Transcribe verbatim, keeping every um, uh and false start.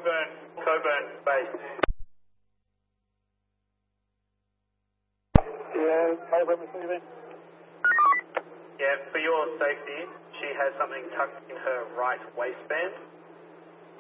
Coburn, Coburn base. Yeah, Coburn receiving. Yeah, for your safety, she has something tucked in her right waistband.